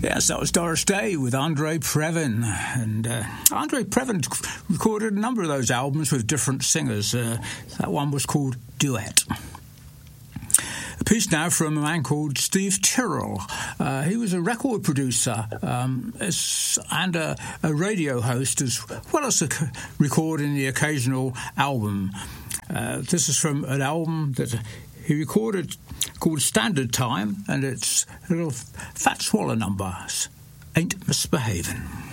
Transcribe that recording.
Yes, that was Doris Day with Andre Previn. And Andre Previn recorded a number of those albums with different singers. That one was called Duet. A piece now from a man called Steve Tyrrell. He was a record producer and a radio host, as well as recording the occasional album. This is from an album that he recorded called Standard Time, and it's a little Fat Swallow numbers, Ain't Misbehavin'.